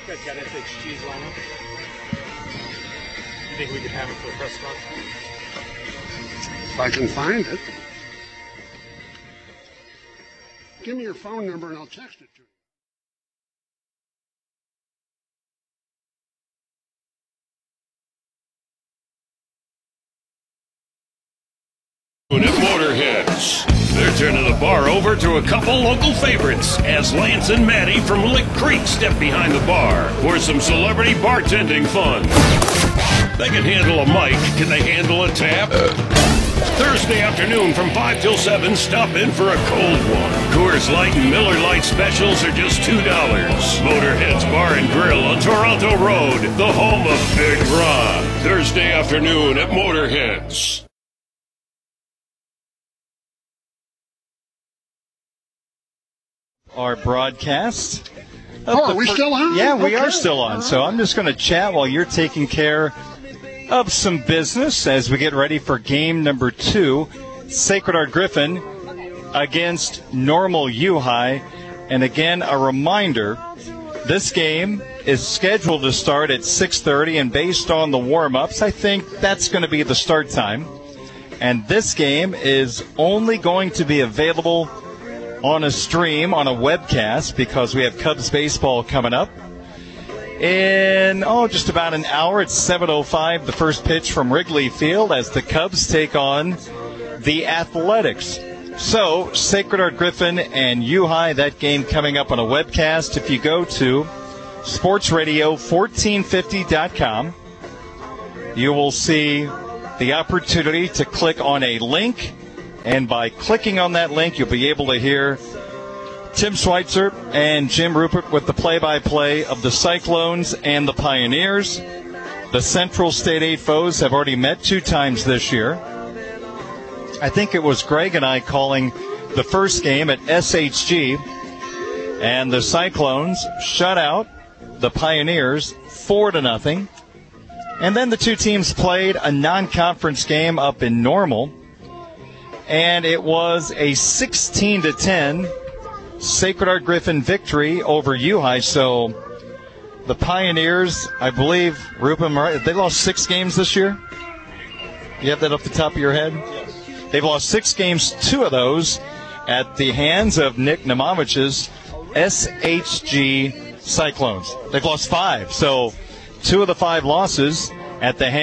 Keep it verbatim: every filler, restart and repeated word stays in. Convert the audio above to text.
guys got S H G's lineup? You think we could have it for the press conference? If I can find it. Give me your phone number and I'll text it to you. At Motorheads, they're turning the bar over to a couple local favorites as Lance and Maddie from Lick Creek step behind the bar for some celebrity bartending fun. They can handle a mic. Can they handle a tap? Thursday afternoon from five till seven, stop in for a cold one. Coors Light and Miller Lite specials are just two dollars. Motorheads Bar and Grill on Toronto Road, the home of Big Ron. Thursday afternoon at Motorheads. Our broadcast. Oh, are we still on? Yeah, we okay. are still on. So I'm just going to chat while you're taking care of some business as we get ready for game number two. Sacred Heart Griffin against Normal U-High. And again, a reminder, this game is scheduled to start at six thirty, and based on the warm-ups, I think that's going to be the start time. And this game is only going to be available on a stream, on a webcast, because we have Cubs baseball coming up. In, oh, just about an hour, it's seven oh five, the first pitch from Wrigley Field as the Cubs take on the Athletics. So, Sacred Heart Griffin and U-High, that game coming up on a webcast. If you go to sports radio fourteen fifty dot com, you will see the opportunity to click on a link. And by clicking on that link, you'll be able to hear Tim Schweitzer and Jim Rupert with the play-by-play of the Cyclones and the Pioneers. The Central State Eight foes have already met two times this year. I think it was Greg and I calling the first game at S H G, and the Cyclones shut out the Pioneers four to nothing. And then the two teams played a non-conference game up in Normal. And it was a sixteen to ten Sacred Heart Griffin victory over U-High. So the Pioneers, I believe, Ruben, they lost six games this year? You have that off the top of your head? Yes. They've lost six games, two of those at the hands of Nick Nemavich's S H G Cyclones. They've lost five. So two of the five losses at the hands